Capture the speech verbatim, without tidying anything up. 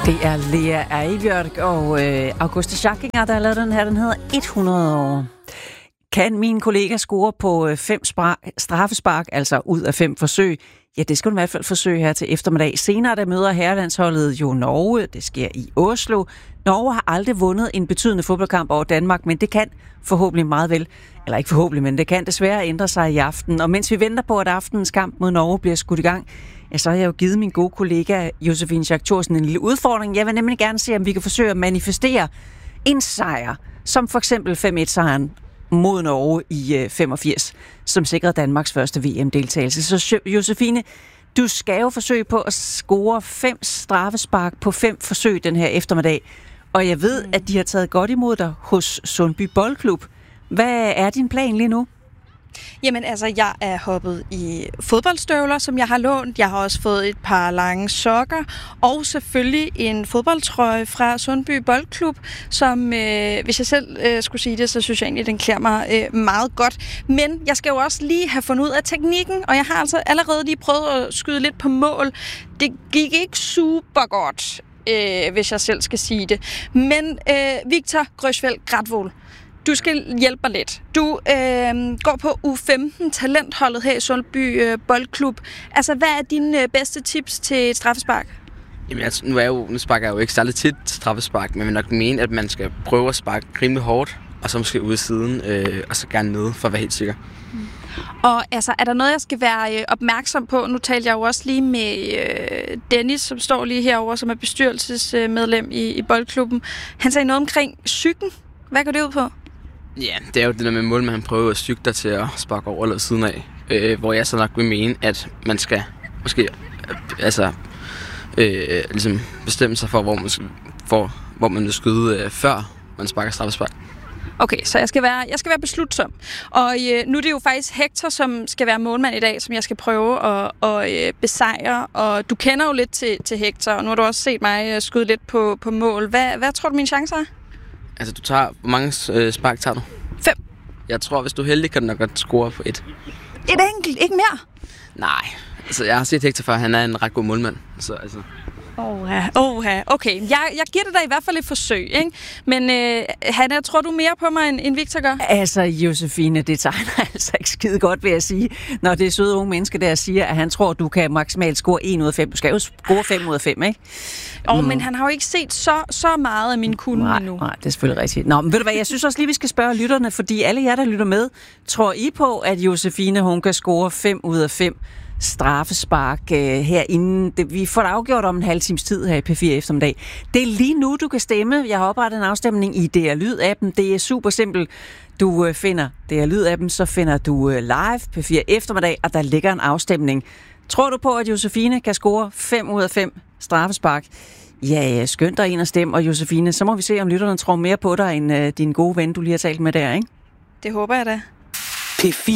Det er Lea Eibjørg og øh, Auguste Schackinger, der har lavet den her. Den hedder hundrede år. Kan min kollega score på fem spra- straffespark, altså ud af fem forsøg? Ja, det skal du i hvert fald forsøge her til eftermiddag. Senere der møder herrelandsholdet jo Norge. Det sker i Oslo. Norge har aldrig vundet en betydende fodboldkamp over Danmark, men det kan forhåbentlig meget vel, eller ikke forhåbentlig, men det kan desværre ændre sig i aften. Og mens vi venter på, at aftenens kamp mod Norge bliver skudt i gang, ja, så har jeg jo givet min gode kollega Josefine Schack Thorsen en lille udfordring. Jeg vil nemlig gerne se, om vi kan forsøge at manifestere en sejr, som for eksempel fem et-sejren mod Norge i femogfirs, som sikrede Danmarks første V M-deltagelse. Så Josefine, du skal jo forsøge på at score fem straffespark på fem forsøg den her eftermiddag. Og jeg ved, at de har taget godt imod dig hos Sundby Boldklub. Hvad er din plan lige nu? Jamen altså, jeg er hoppet i fodboldstøvler, som jeg har lånt. Jeg har også fået et par lange sokker, og selvfølgelig en fodboldtrøje fra Sundby Boldklub, som, øh, hvis jeg selv øh, skulle sige det, så synes jeg egentlig, den klæder mig øh, meget godt. Men jeg skal jo også lige have fundet ud af teknikken, og jeg har altså allerede lige prøvet at skyde lidt på mål. Det gik ikke super godt, øh, hvis jeg selv skal sige det. Men øh, Victor Grøsfeldt Gratvol, du skal hjælpe mig lidt. Du øh, går på U femten talentholdet her i Sundby øh, Boldklub. Altså, hvad er dine øh, bedste tips til et straffespark? Jamen, altså, nu, er jo, nu sparker jeg jo ikke særlig tit straffespark, men jeg vil nok mene, at man skal prøve at sparke rimelig hårdt, og så måske ude i siden, øh, og så gerne nede, for at være helt sikker. Mm. Og altså, er der noget, jeg skal være øh, opmærksom på? Nu talte jeg jo også lige med øh, Dennis, som står lige herovre, som er bestyrelsesmedlem i, i boldklubben. Han sagde noget omkring psyken. Hvad går det ud på? Ja, det er jo det der med mål, man prøver at psyke dig til at sparke over eller siden af. Øh, hvor jeg så nok vil mene, at man skal måske øh, altså, øh, ligesom bestemme sig for, hvor man, skal, for, hvor man vil skyde øh, før man sparker straffespark. Okay, så jeg skal være, jeg skal være beslutsom. Og øh, nu er det jo faktisk Hector, som skal være målmand i dag, som jeg skal prøve at, at øh, besejre. Og du kender jo lidt til, til Hector, og nu har du også set mig skyde lidt på, på mål. Hvad, hvad tror du, mine chancer er? Altså, du tager... Hvor mange øh, spark tager du? Fem. Jeg tror, hvis du er heldig, kan du nok godt score på et. Et enkelt? Ikke mere? Nej. Altså, jeg har set Hector før. Han er en ret god målmand. Så, altså... Oha, oha. Okay, jeg, jeg giver det da i hvert fald et forsøg, ikke? Men øh, Hanna, tror du mere på mig, end, end Victor gør? Altså, Josefine, det tegner altså ikke skide godt, vil jeg sige. Når det er søde unge mennesker, der siger, at han tror, du kan maksimalt score en ud af fem. Du skal jo score fem ud af fem, ikke? Åh, oh, mm. men han har jo ikke set så, så meget af min kunde nej, endnu. Nej, det er selvfølgelig rigtigt. Nå, men ved du hvad, jeg synes også lige, vi skal spørge lytterne, fordi alle jer, der lytter med, tror I på, at Josefine, hun kan score fem ud af fem straffespark uh, herinde? Det, vi får det afgjort om en halv times tid her i P fire eftermiddag. Det er lige nu, du kan stemme. Jeg har oprettet en afstemning i D R Lyd-appen. Det er super simpelt. Du uh, finder D R Lyd-appen, så finder du uh, live P fire eftermiddag, og der ligger en afstemning. Tror du på, at Josefine kan score fem ud af fem straffespark? Ja, skønt dig ind og stemme. Og Josefine, så må vi se, om lytterne tror mere på dig, end uh, din gode ven, du lige har talt med der, ikke? Det håber jeg da. P fire